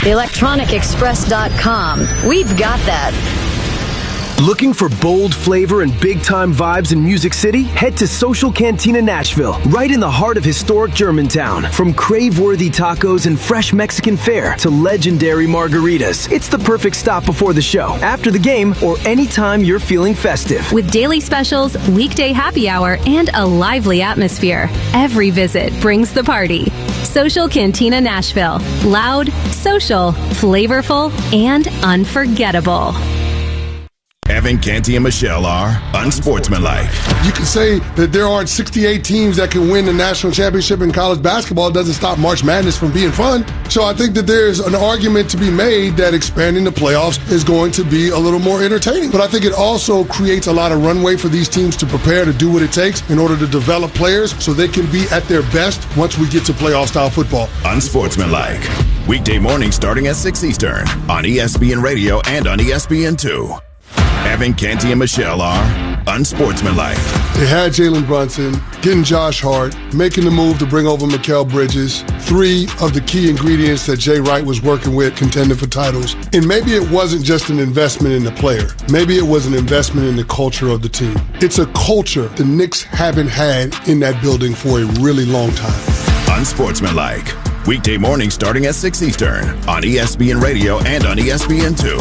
ElectronicExpress.com. We've got that. Looking for bold flavor and big-time vibes in Music City? Head to Social Cantina Nashville, right in the heart of historic Germantown. From crave-worthy tacos and fresh Mexican fare to legendary margaritas, it's the perfect stop before the show, after the game, or anytime you're feeling festive. With daily specials, weekday happy hour, and a lively atmosphere, every visit brings the party. Social Cantina Nashville. Loud, social, flavorful, and unforgettable. Evan Canty and Michelle are unsportsmanlike. You can say that there aren't 68 teams that can win the national championship in college basketball. It doesn't stop March Madness from being fun. So I think that there's an argument to be made that expanding the playoffs is going to be a little more entertaining. But I think it also creates a lot of runway for these teams to prepare to do what it takes in order to develop players so they can be at their best once we get to playoff-style football. Unsportsmanlike. Weekday mornings starting at 6 Eastern on ESPN Radio and on ESPN2. Evan Canty and Michelle are unsportsmanlike. They had Jalen Brunson, getting Josh Hart, making the move to bring over Mikal Bridges, 3 of the key ingredients that Jay Wright was working with, contending for titles. And maybe it wasn't just an investment in the player. Maybe it was an investment in the culture of the team. It's a culture the Knicks haven't had in that building for a really long time. Unsportsmanlike. Weekday mornings starting at 6 Eastern on ESPN Radio and on ESPN2.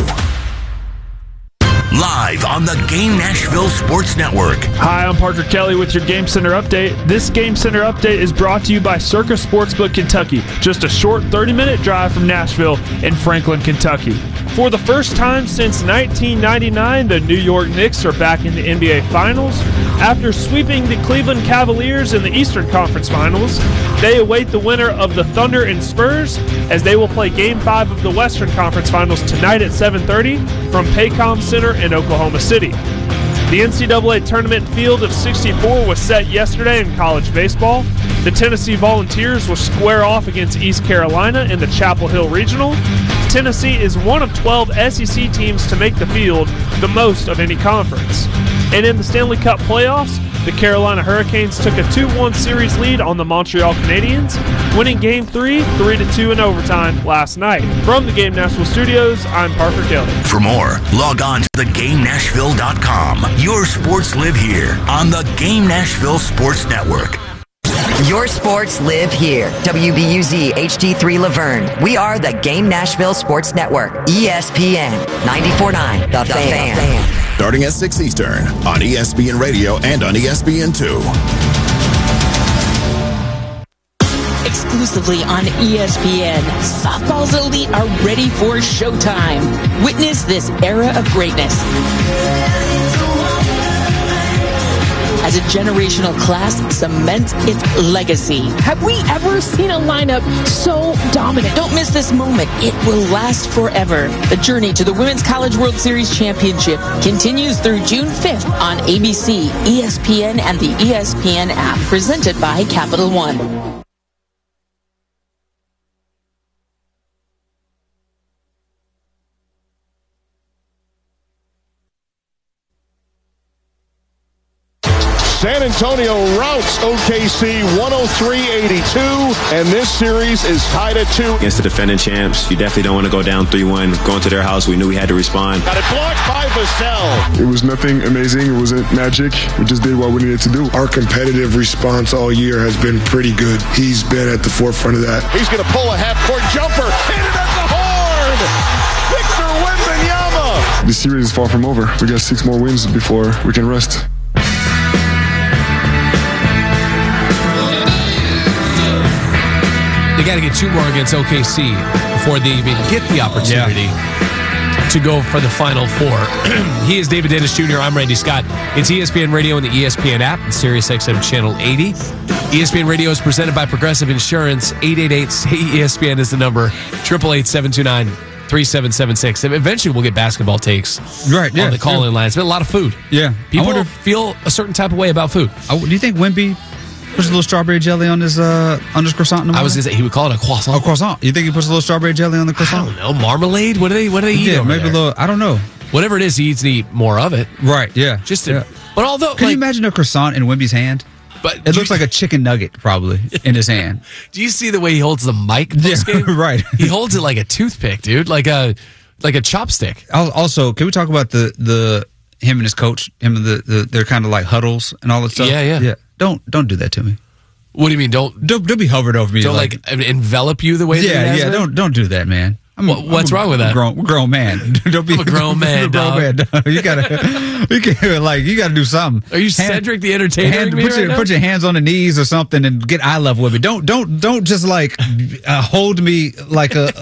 Live on the Game Nashville Sports Network. Hi, I'm Parker Kelly with your Game Center update. This Game Center update is brought to you by Circa Sportsbook Kentucky, just a short 30-minute drive from Nashville in Franklin, Kentucky. For the first time since 1999, the New York Knicks are back in the NBA Finals. After sweeping the Cleveland Cavaliers in the Eastern Conference Finals, they await the winner of the Thunder and Spurs as they will play Game 5 of the Western Conference Finals tonight at 7:30 from Paycom Center in Oklahoma City. The NCAA tournament field of 64 was set yesterday in college baseball. The Tennessee Volunteers will square off against East Carolina in the Chapel Hill Regional. Tennessee is one of 12 SEC teams to make the field, the most of any conference. And in the Stanley Cup playoffs, the Carolina Hurricanes took a 2-1 series lead on the Montreal Canadiens, winning Game 3, 3-2 in overtime last night. From the Game Nashville studios, I'm Parker Kelly. For more, log on to thegamenashville.com. Your sports live here on the Game Nashville Sports Network. Your sports live here. WBUZ HD3 Laverne. We are the Game Nashville Sports Network. ESPN 94.9. The Fan. Starting at 6 Eastern on ESPN Radio and on ESPN2. Exclusively on ESPN, softball's elite are ready for showtime. Witness this era of greatness as a generational class cements its legacy. Have we ever seen a lineup so dominant? Don't miss this moment. It will last forever. The journey to the Women's College World Series Championship continues through June 5th on ABC, ESPN, and the ESPN app, presented by Capital One. San Antonio routs OKC 103-82, and this series is tied at 2. Against the defending champs, you definitely don't want to go down 3-1. Going to their house, we knew we had to respond. Got it blocked by Vassell. It was nothing amazing. It wasn't magic. We just did what we needed to do. Our competitive response all year has been pretty good. He's been at the forefront of that. He's going to pull a half-court jumper. Hit it at the horn! Victor Wembanyama! This series is far from over. We got 6 more wins before we can rest. They got to get 2 more against OKC before they even get the opportunity to go for the Final Four. He is David Dennis Jr. I'm Randy Scott. It's ESPN Radio and the ESPN app and SiriusXM Channel 80. ESPN Radio is presented by Progressive Insurance. 888-SAY-ESPN is the number. 888-729-3776. Eventually we'll get basketball takes on the call-in line. It's been a lot of food. Yeah. People feel a certain type of way about food. Do you think Wemby puts a little strawberry jelly on his croissant in the morning? I was going to say, he would call it a croissant. A croissant. You think he puts a little strawberry jelly on the croissant? I don't know. Marmalade? What do they eat Yeah, over maybe there? a little, I don't know. Whatever it is, he needs to eat more of it. Right, yeah. But although... Can you imagine a croissant in Wemby's hand? But it looks like a chicken nugget probably in his hand. Do you see the way he holds the mic post-game? Yeah, right. He holds it like a toothpick, dude, like a chopstick. Also, can we talk about the him and his coach? Him and they're kind of like huddles and all that stuff. Yeah. Don't do that to me. What do you mean? Don't be hovered over me. Don't like envelop you the way. that he has Don't do that, man. What's wrong with that? Grown man. Don't be I'm a grown man, dog. You gotta do something. Are you Cedric the Entertainer? Put your hands on the knees or something and get eye level with me. Don't just hold me like a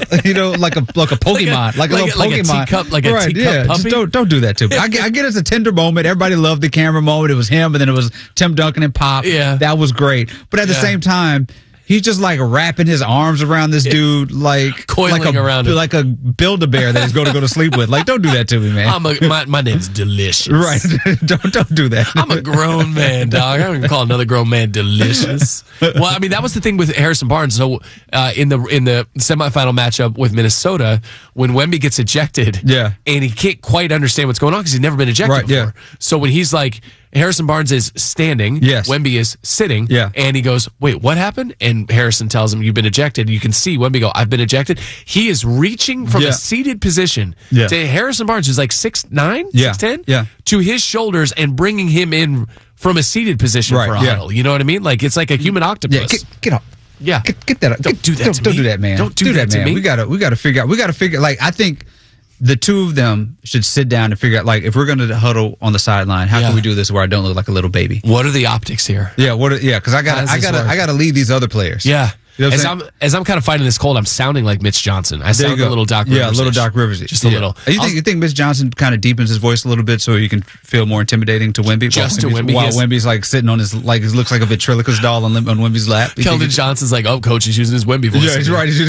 Pokemon, like a little Pokemon, teacup, like a teacup puppy. Just don't do that to me. I get it's a tender moment. Everybody loved the camera moment. It was him, and then it was Tim Duncan and Pop. Yeah, that was great. But at the same time, he's just like wrapping his arms around this dude, like coiling around him, like a Build-A-Bear that he's going to go to sleep with. Like, don't do that to me, man. My name's Delicious. Right? don't do that. I'm a grown man, dog. I'm gonna call another grown man Delicious. Well, I mean, that was the thing with Harrison Barnes. So in the semifinal matchup with Minnesota, when Wemby gets ejected, and he can't quite understand what's going on because he's never been ejected before. Yeah. So when he's like, Harrison Barnes is standing, Wemby is sitting, and he goes, wait, what happened? And Harrison tells him, you've been ejected. You can see Wemby go, I've been ejected. He is reaching from a seated position to Harrison Barnes, who's like 6'9", 6'10", to his shoulders and bringing him in from a seated position for a huddle. You know what I mean? Like, it's like a human octopus. Yeah, get up. Yeah. Get that up. Don't do that to me. Don't do that, man. Don't do that to me. We gotta figure out, like, I think the two of them should sit down and figure out, like, if we're going to huddle on the sideline, how can we do this where I don't look like a little baby? What are the optics here? Yeah, because I got to lead these other players. Yeah. You know as I'm kind of fighting this cold, I'm sounding like Mitch Johnson. I sound a little Doc Rivers. Yeah, a little Doc Rivers. Just a little. You think Mitch Johnson kind of deepens his voice a little bit so you can feel more intimidating to Wemby? Just to Wemby. While Wemby's like sitting on his, like, it looks like a ventriloquist doll on Wemby's lap. Keldon Johnson's like, oh, coach is using his Wemby voice. Yeah, he's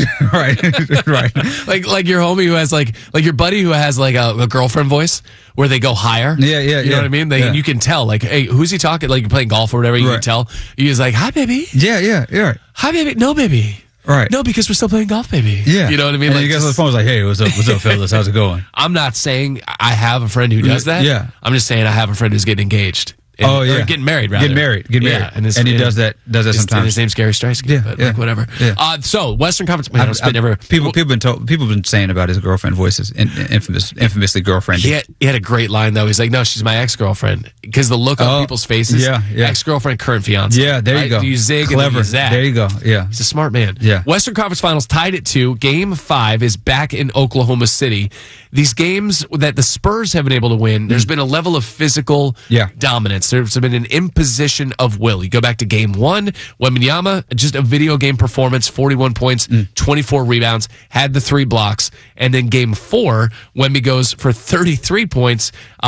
right. right. like your homie who has like your buddy who has like a girlfriend voice where they go higher. Yeah. You know what I mean? You can tell, like, hey, who's he talking? Like, you're playing golf or whatever, you can tell. He's like, hi, baby. Yeah. Hi, baby. No, baby. Right. No, because we're still playing golf, baby. Yeah. You know what I mean? And like, you guys on the phone was like, hey, what's up, fellas? How's it going? I'm not saying I have a friend who does that. Yeah. I'm just saying I have a friend who's getting engaged. Or getting married, rather. Getting married. Yeah, and he does that sometimes. And his name's Gary Streisky, but like, whatever. Yeah. So Western Conference. People have been saying about his girlfriend voices, infamously girlfriend. He had a great line though. He's like, no, she's my ex-girlfriend, because the look on people's faces. Yeah. Ex-girlfriend, current fiance. Yeah, there you go. You zig, clever. And zag. There you go. Yeah, he's a smart man. Yeah. Western Conference Finals tied at 2. Game 5 is back in Oklahoma City. These games that the Spurs have been able to win, there's been a level of physical dominance. There's been an imposition of will. You go back to Game 1, Wembanyama, just a video game performance, 41 points, 24 rebounds, had the 3 blocks. And then Game 4, Wemby goes for 33 points,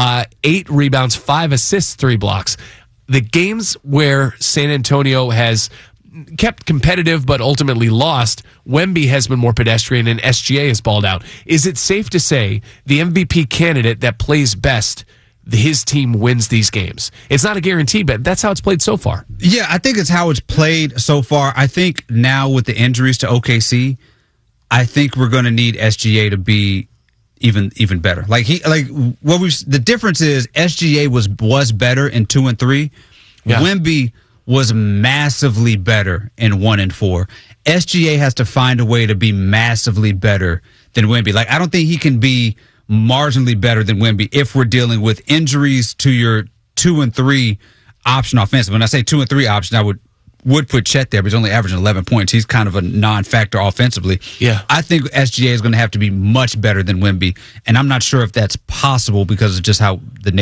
8 rebounds, 5 assists, 3 blocks. The games where San Antonio has kept competitive but ultimately lost, Wemby has been more pedestrian and SGA has balled out. Is it safe to say the MVP candidate that plays best, his team wins these games? It's not a guarantee, but that's how it's played so far. Yeah, I think it's how it's played so far. I think now with the injuries to OKC, I think we're going to need SGA to be even better. The difference is SGA was better in 2 and 3. Yeah. Wemby was massively better in 1 and 4. SGA has to find a way to be massively better than Wemby. Like, I don't think he can be marginally better than Wemby if we're dealing with injuries to your 2 and 3 option offensive. When I say 2 and 3 option, I would put Chet there, but he's only averaging 11 points. He's kind of a non-factor offensively. Yeah. I think SGA is going to have to be much better than Wemby, and I'm not sure if that's possible because of just how the